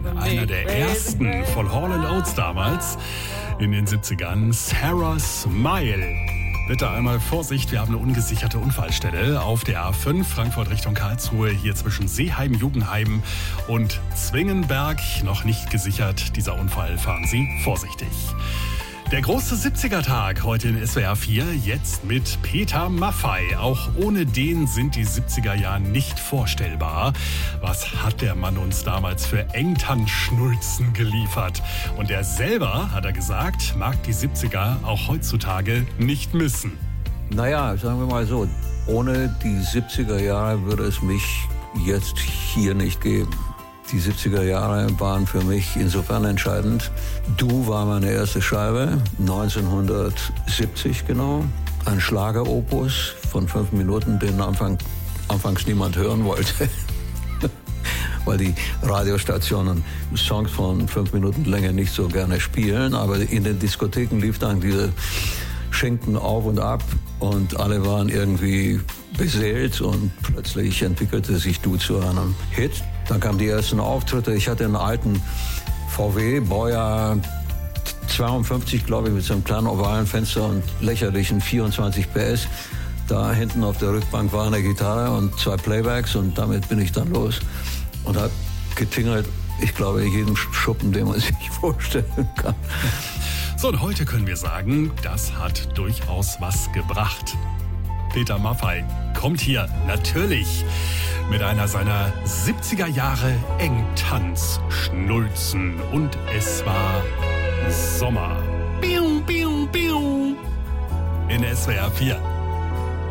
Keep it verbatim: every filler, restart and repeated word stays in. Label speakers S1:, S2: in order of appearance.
S1: einer der ersten von Hall and Oates damals in den siebzigern, Sarah Smile. Bitte einmal Vorsicht, wir haben eine ungesicherte Unfallstelle auf der A fünf, Frankfurt Richtung Karlsruhe, hier zwischen Seeheim, Jugendheim und Zwingenberg. Noch nicht gesichert, dieser Unfall, fahren Sie vorsichtig. Der große siebziger-Tag heute in S W R vier, jetzt mit Peter Maffay. Auch ohne den sind die siebziger Jahre nicht vorstellbar. Was hat der Mann uns damals für Engtanzschnulzen geliefert? Und er selber, hat er gesagt, mag die siebziger auch heutzutage nicht missen.
S2: Naja, sagen wir mal so, ohne die siebziger Jahre würde es mich jetzt hier nicht geben. Die siebziger Jahre waren für mich insofern entscheidend. Du war meine erste Scheibe, neunzehnhundertsiebzig genau. Ein Schlageropus von fünf Minuten, den Anfang, anfangs niemand hören wollte. Weil die Radiostationen Songs von fünf Minuten Länge nicht so gerne spielen. Aber in den Diskotheken lief dann diese Schinken auf und ab und alle waren irgendwie beseelt und plötzlich entwickelte sich Du zu einem Hit. Dann kamen die ersten Auftritte. Ich hatte einen alten V W, Baujahr zweiundfünfzig, glaube ich, mit so einem kleinen ovalen Fenster und lächerlichen vierundzwanzig P S. Da hinten auf der Rückbank war eine Gitarre und zwei Playbacks und damit bin ich dann los und habe getingelt, ich glaube, jeden Schuppen, den man sich vorstellen kann.
S1: So, und heute können wir sagen, das hat durchaus was gebracht. Peter Maffay kommt hier natürlich mit einer seiner siebziger Jahre Engtanzschnulzen und es war Sommer. Biu, biu, biu. In S W R vier.